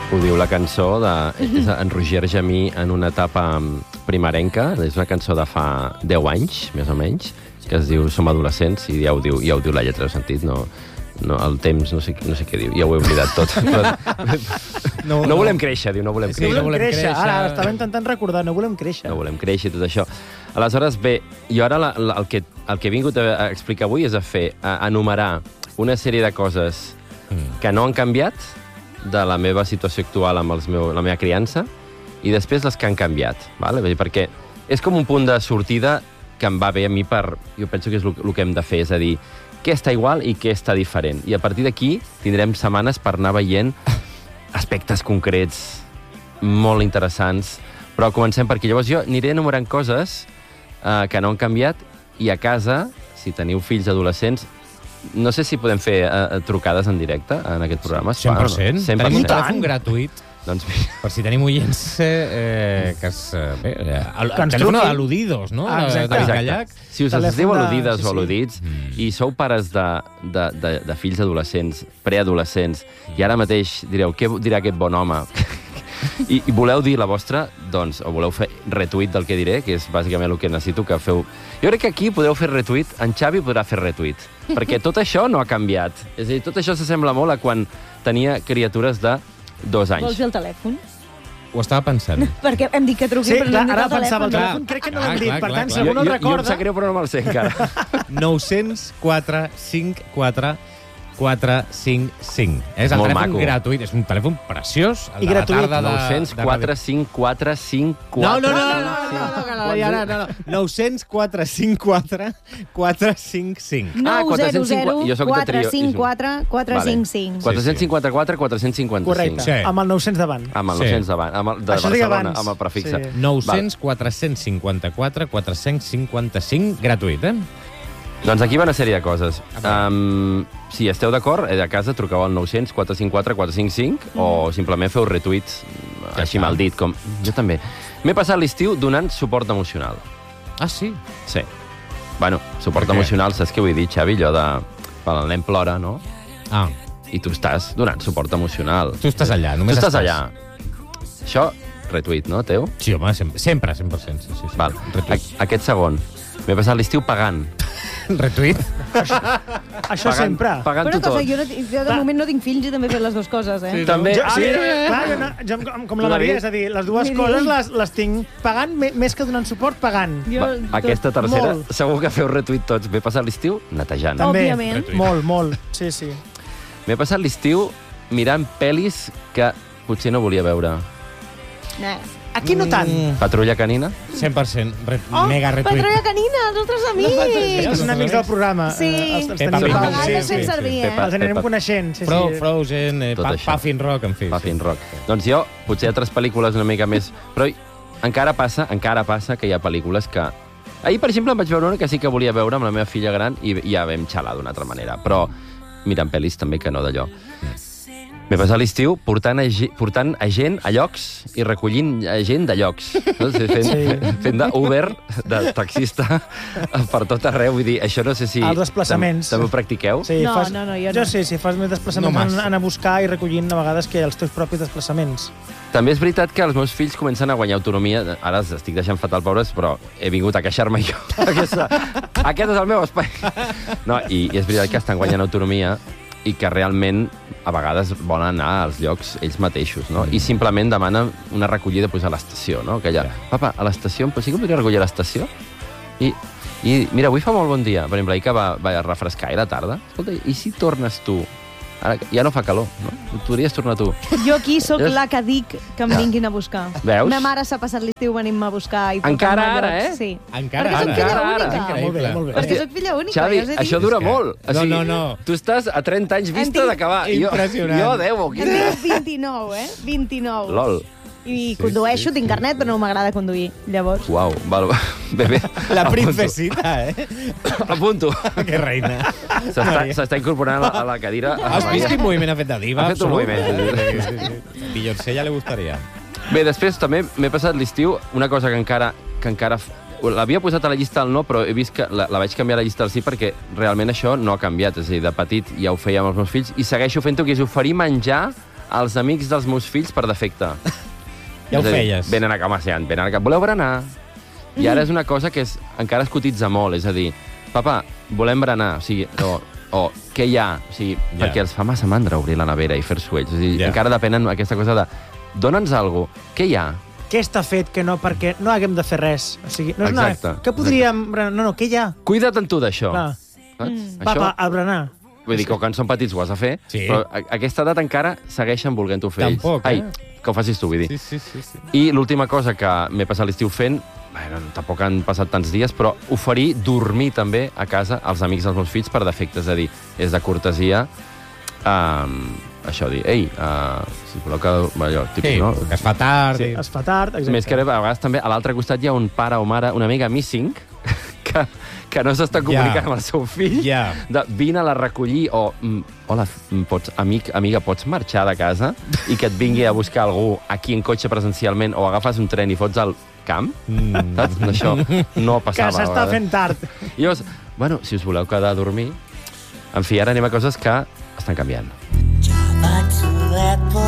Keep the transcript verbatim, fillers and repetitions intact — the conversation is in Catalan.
Ho diu la cançó de... És en Roger Gemí en una etapa primerenca. És una cançó de fa deu anys, més o menys, que es diu Som adolescents, i ja ho diu, ja ho diu la lletra, heu sentit, no? No, el temps, no sé, no sé què diu, ja ho he oblidat tot. Però... No, no volem créixer, diu, no volem sí, créixer. No volem créixer, ara estava intentant recordar, no volem créixer. No volem créixer, tot això. Aleshores, bé, jo ara la, la, el, que, el que he vingut a explicar avui és a fer, a enumerar una sèrie de coses mm. que no han canviat de la meva situació actual amb els meu, la meva criança, i després les que han canviat, vale? Perquè és com un punt de sortida que em va bé a mi per... Jo penso que és el, el que hem de fer, és a dir, què està igual i què està diferent. I a partir d'aquí tindrem setmanes per anar veient aspectes concrets molt interessants, però comencem perquè llavors jo aniré enumerant coses eh, que no han canviat, i a casa, si teniu fills adolescents, no sé si podem fer uh, trucades en directe en aquest programa. cent per cent. cent per cent. Tenim un telèfon gratuït. Doncs... Per si tenim oients eh, que es... Eh, bé, eh, el, el telèfon al·ludidos, no? Ah, exacte. Exacte. Si us es diu al·ludides o al·ludits, Mm. i sou pares de, de, de, de fills adolescents, preadolescents, i ara mateix direu, què dirà aquest bon home? I, I voleu dir la vostra, doncs, o voleu fer retuit del que diré, que és bàsicament el que necessito que feu... Jo crec que aquí podeu fer retuit, en Xavi podrà fer retuit, perquè tot això no ha canviat. És a dir, tot això s'assembla molt a quan tenia criatures de dos anys. Vols dir el telèfon? Ho estava pensant. Perquè hem dit que truqui, Sí, però clar, no hem dit ara el pensava el telèfon. telèfon, crec que no Clar, l'hem dit, clar, per clar, tant, clar. si algú no el Jo, jo em recorda... sap greu, però no me'l sé encara. nou zero quatre cinc quatre quatre cinc cinc. És el Molt telèfon maco. gratuït, és un telèfon preciós. El I de la gratuït. tarda de, nou zero quatre cinc quatre cinc No, quatre... no, no, no, no, no, no, no, no, no, no. nou zero quatre cinc quatre quatre cinc cinc. Ah, nou zero zero jo soc de quatre trio. cinc quatre quatre cinc cinc. quatre cents cinquanta-quatre quatre cents cinquanta-cinc. Correcte, Sí. amb el nou-cents davant. Amb el Sí. nou-cents davant, amb el de Això deia Barcelona, abans. amb el prefixe. Sí. nou zero quatre cinquanta quatre quatre cinquanta cinc, gratuït, eh? Doncs aquí va una sèrie de coses. Um, si esteu d'acord, eh, a casa truqueu al nou zero quatre cinc quatre quatre cinc cinc mm. o simplement feu retuits, Ja així està. mal dit, com... Jo també. M'he passat l'estiu donant suport emocional. Ah, sí? Sí. Bueno, suport Per què? emocional, saps què vull dir, Xavi? Allò de... Quan el nen plora, no? Ah, I tu estàs donant suport emocional. tu estàs allà, Tu només estàs allà. Això, retuit, no, teu? Sí, home, sempre, sempre cent per cent. Sí, sí, sí. Val. Retuit. A aquest segon. M'he passat l'estiu pagant. Retuit? Això Pagant, sempre. pagant-ho Però cosa, tot. jo, no, jo de moment no tinc fills i també he fet les dues coses, eh? Sí. També... Jo, sí, Ah, clar, jo, no- jo, com- com la Tu, Maria, David? és a dir, les dues Miri. coses les, les tinc pagant, me- més que donant suport, pagant. Jo, Va, aquesta tot- tercera, molt. segur que feu retuit tots. M'he passat l'estiu netejant. També. També, Òbviament. Retuit. molt, molt, sí, sí. M'he passat l'estiu mirant pel·lis que potser no volia veure. Nah. Aquí no tant. Mm, Patrulla canina? cent per cent. Re Oh, mega retuit. Patrulla canina, els nostres amics! Són amics del programa. Sí. Eh, els, els Peppa tenim Pig. a A Pau, vegades sí, fem sí. servir, eh? Peppa. Els anirem coneixent, sí, Fro, sí. Frozen, eh, Tot pa, això. Puffin Rock, en fi. Puffin Rock. Doncs jo, potser altres pel·lícules una mica més... Però encara passa, encara passa que hi ha pel·lícules que... Ahir, per exemple, em vaig veure una que sí que volia veure amb la meva filla gran i ja vam xalar d'una altra manera. Però mirant pel·lis també que no d'allò. M'he passat l'estiu portant, a, ge- portant a gent a llocs i recollint a gent de llocs. No? Fent, Sí. fent d'Uber, de taxista, per tot arreu. Vull dir, això no sé si... Els desplaçaments. També, també ho practiqueu? Sí, No, fas, no, no, jo jo no. sí, sí, fas més desplaçaments No no massa. anar a buscar i recollint a vegades que els teus propis desplaçaments. També és veritat que els meus fills comencen a guanyar autonomia. Ara els estic deixant fatal, pobres, però he vingut a queixar-me jo. Aquesta, aquest és el meu espai. No, i, i és veritat que estan guanyant autonomia i que realment a vegades volen anar als llocs ells mateixos, no? Mm. I simplement demanen una recollida pues, a l'estació, no? Que allà, papa, a l'estació, però sí que em podria recollir a l'estació? I, I mira, avui fa molt bon dia. Per exemple, ahir que va, va refrescar a la tarda. Escolta, i si tornes tu? Ara ja no fa calor, no? Podries tornar tu. Jo aquí sóc Veus? la que dic que em vinguin a buscar. Veus? Ma mare s'ha passat l'estiu venint-me a buscar. I Encara portant-me a ara, llocs. eh? Sí. Encara Perquè soc ara. filla Encara ara. única. Increïble. Molt bé, molt bé. Perquè soc filla única, Xavi, ja us he dit. això dura És que- molt. O No, sigui, no, no. Tu estàs a trenta anys vista tinc- d'acabar. Jo, Impressionant. jo deu. En tinc vint-i-nou, eh? vint-i-nou. Lol. I condueixo, tinc carnet, però no m'agrada conduir. Llavors... Uau, val, bé, bé. La Apunto. princesita, eh? Apunto. Que reina. S'està s'està incorporant a la, a la cadira. Has vist quin moviment ha fet de diva? Ha fet un absolut? moviment. Sí, sí, sí. Beyoncé ja li gustaria. Bé, després també m'he passat l'estiu una cosa que encara... Que encara l'havia posat a la llista del no, però he vist que la, la vaig canviar a la llista del sí perquè realment això no ha canviat. És a dir, de petit ja ho feia amb els meus fills i segueixo fent-ho, que és oferir menjar els amics dels meus fills per defecte. Ja ho És a dir, feies. Venen a cama seant, venen a cama... Voleu berenar? I ara és una cosa que és, encara es cotitza molt, és a dir, papa, volem berenar, o sigui, o, o què hi ha? O sigui, Ja. perquè els fa massa mandra obrir la nevera i fer suells. És a dir, Ja. encara depenen aquesta cosa de dona'ns alguna cosa, què hi ha? Què està fet que no, perquè no haguem de fer res? O sigui, no és una... Exacte, Què podríem... No, no, què hi ha? Cuida't en tu d'això. Clar. Saps? Papa, a berenar. Vull dir que quan són petits ho has de fer, Sí. però a aquesta edat encara segueixen volent-ho fer Tampoc, ells. eh? Ai, que ho facis tu, vull dir. Sí, sí, sí. sí. I l'última cosa que m'he passat l'estiu fent, bueno, tampoc han passat tants dies, però oferir dormir també a casa als amics dels meus fills per defecte. És a dir, és de cortesia um, això, dir, ei, uh, si voleu que... Allò, tipus, Sí, no? que es fa tard. Sí. i- Es fa tard, exacte. Més que res, a vegades també a l'altre costat hi ha un pare o mare una mica missing que, que no s'està comunicant Ja. amb el seu fill. Ja. De, vine a la recollir o... Mm, hola, mm, pots, amic, amiga, pots marxar de casa i que et vingui a buscar algú aquí en cotxe presencialment o agafes un tren i fots al camp? Mm. Saps? Això no Que passava. a s'està vegades. fent tard. I llavors, bueno, si us voleu quedar a dormir... En fi, ara anem a coses que estan canviant. Java to apple